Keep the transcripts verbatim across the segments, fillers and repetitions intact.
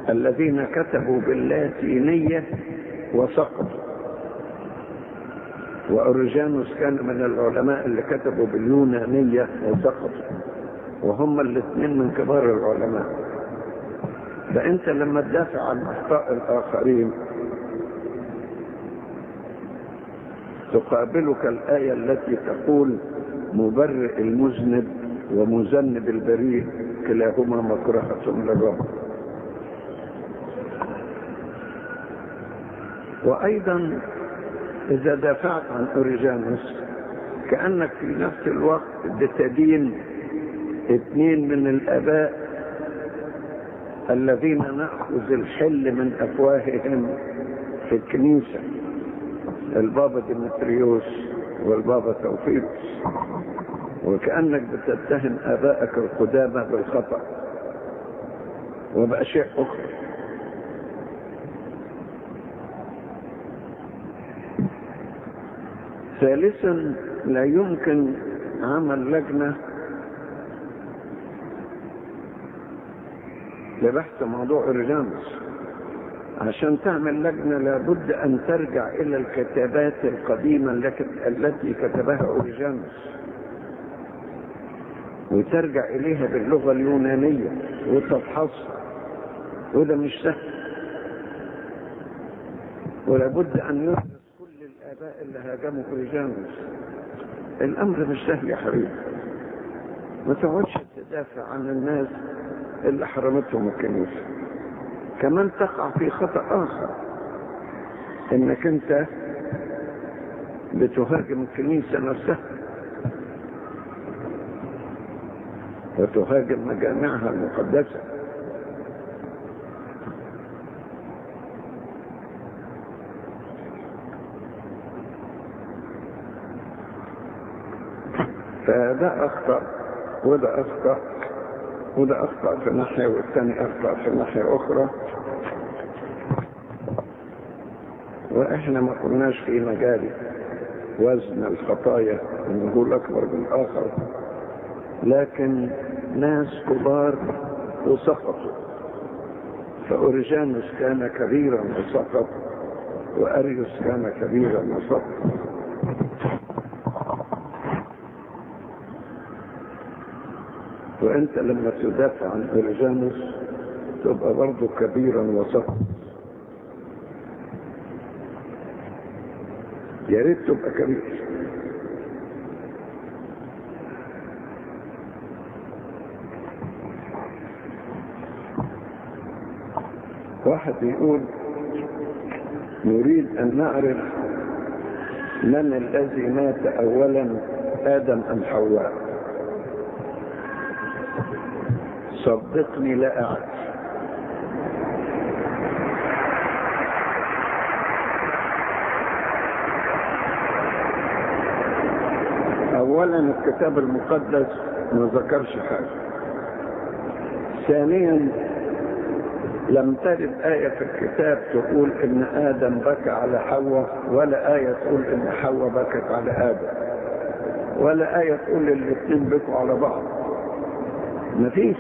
الذين كتبوا باللاتينية وسقطوا، وأوريجانوس كان من العلماء اللي كتبوا باليونانية وسقطوا، وهم الاثنين من كبار العلماء. فأنت لما تدافع عن أخطاء الآخرين تقابلك الآية التي تقول مبرئ المذنب ومذنب البريء كلاهما مكرهة للرب. وأيضا إذا دافعت عن أوريجانوس كأنك في نفس الوقت بتدين اثنين من الآباء الذين نأخذ الحل من أفواههم في الكنيسة، البابا ديمتريوس والبابا توفيقوس، وكأنك بتتهم آبائك القدامى بالخطأ وبأشياء أخرى. ثالثا، لا يمكن عمل لجنة لبحث موضوع أوريجانوس. عشان تعمل لجنة لابد أن ترجع إلى الكتابات القديمة التي كتبها أوريجانوس وترجع إليها باللغة اليونانية وتفحصها، وده مش سهل. ولابد أن يدرس كل الآباء اللي هاجموا أوريجانوس. الأمر مش سهل يا حبيبي. ما تقعدش تدافع عن الناس اللي حرمتهم الكنيسة. كمان تقع في خطأ آخر، إنك أنت بتهاجم الكنيسة نفسها وتهاجم مجامعها المقدسة. فده أخطأ وده أخطأ وده أخطأ في ناحية والثاني أخطأ في ناحية أخرى. وإحنا ما كناش في مجال وزن الخطايا ونقول أكبر من الآخر، لكن ناس كبار وسقطوا. فأوريجانوس كان كبيرا وسقط، وأريوس كان كبيرا وسقط. وانت لما تدافع عن أوريجانوس تبقى برضه كبيرا وسقط. يا ريت تبقى كبير. واحد يقول نريد ان نعرف من الذي مات اولا، ادم ام حواء؟ صدقني لا أعرف. أولا الكتاب المقدس ما ذكرش حاجة. ثانيا لم ترد آية في الكتاب تقول إن آدم بكى على حواء، ولا آية تقول إن حواء بكت على آدم، ولا آية تقول الاثنين بكوا على بعض. مفيش.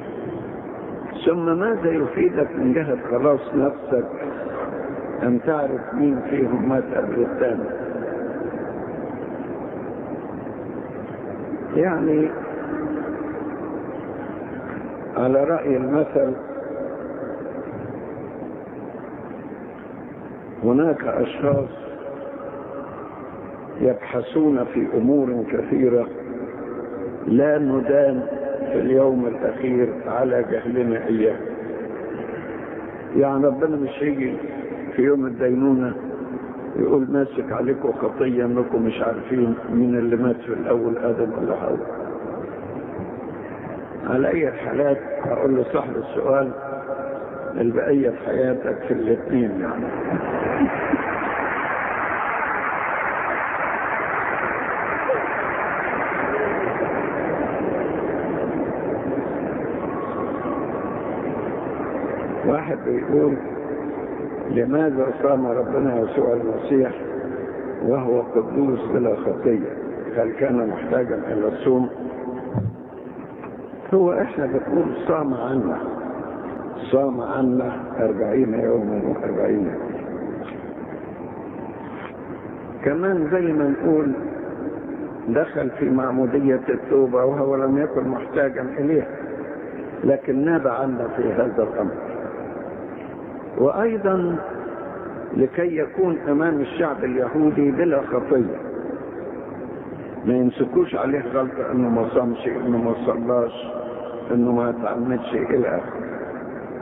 ثم ماذا يفيدك من جهة خلاص نفسك أن تعرف مين فيهم مات قبل الثاني؟ يعني على رأي المثل هناك أشخاص يبحثون في أمور كثيرة لا ندان في اليوم الأخير على جهلنا إياه. يعني ربنا مش هيجي في يوم الدينونة يقول ماسك عليكم خطية انكم مش عارفين مين اللي مات في الأول، آدم ولا حواء. على أي الحالات أقول له صاحب السؤال البقية في حياتك في الاثنين. يعني واحد بيقول لماذا صام ربنا يسوع المسيح وهو قدوس بلا خطية؟ هل كان محتاجا إلى الصوم؟ هو احنا بنقول صام عنا، صام عنا أربعين يوما وأربعين يوما. كمان زي ما نقول دخل في معمودية التوبة وهو لم يكن محتاجا إليها، لكن ناب عنا في هذا الأمر. وأيضا لكي يكون أمام الشعب اليهودي بلا خطية، ما يمسكوش عليه غلطة انه ما صامش، انه ما صلاش، انه ما تعمدش الى اخره.